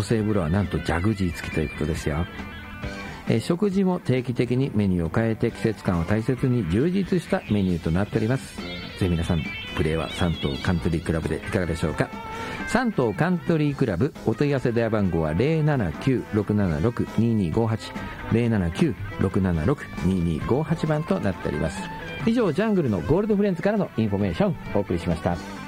女性風呂はなんとジャグジー付きということですよ。食事も定期的にメニューを変えて季節感を大切に充実したメニューとなっております。ぜひ皆さんプレーは3島カントリークラブでいかがでしょうか。3島カントリークラブ、お問い合わせ電話番号は 079-676-2258 079-676-2258 番となっております。以上、ジャングルのゴールドフレンズからのインフォメーションお送りしました。